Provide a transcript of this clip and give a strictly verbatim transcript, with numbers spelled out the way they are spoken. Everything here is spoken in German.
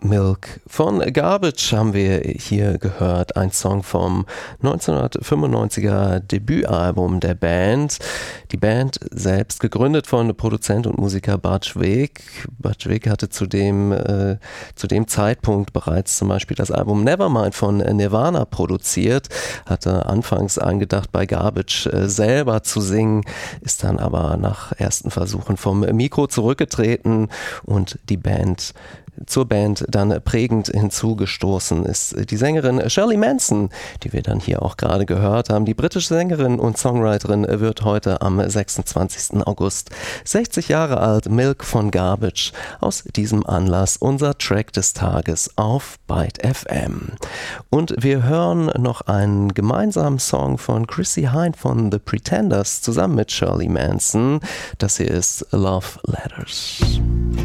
Milk von Garbage haben wir hier gehört, ein Song vom neunzehnhundertfünfundneunziger Debütalbum der Band. Die Band selbst gegründet von Produzent und Musiker Butch Vig. Butch Vig hatte zu dem, äh, zu dem Zeitpunkt bereits zum Beispiel das Album Nevermind von Nirvana produziert, hatte anfangs angedacht, bei Garbage äh, selber zu singen, ist dann aber nach ersten Versuchen vom Mikro zurückgetreten und die Band zur Band dann prägend hinzugestoßen ist die Sängerin Shirley Manson, die wir dann hier auch gerade gehört haben. Die britische Sängerin und Songwriterin wird heute am sechsundzwanzigsten August sechzig Jahre alt. Milk von Garbage. Aus diesem Anlass unser Track des Tages auf Byte F M. Und wir hören noch einen gemeinsamen Song von Chrissie Hynde von The Pretenders zusammen mit Shirley Manson. Das hier ist Love Letters.